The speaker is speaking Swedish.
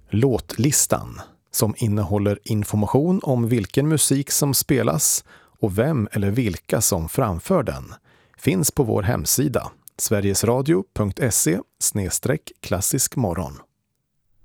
Låtlistan, som innehåller information om vilken musik som spelas och vem eller vilka som framför den, finns på vår hemsida sverigesradio.se/klassiskmorgon.